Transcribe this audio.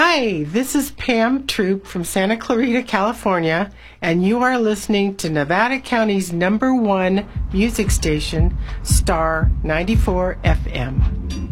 Hi, this is Pam Troop from Santa Clarita, California, and you are listening to Nevada County's #1 music station, Star 94 FM.